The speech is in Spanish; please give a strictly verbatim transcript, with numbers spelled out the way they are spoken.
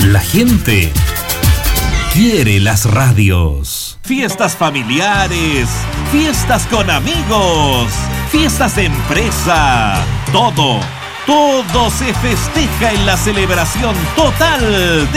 La gente quiere las radios. Fiestas familiares, fiestas con amigos, fiestas de empresa, todo, todo se festeja en la celebración total de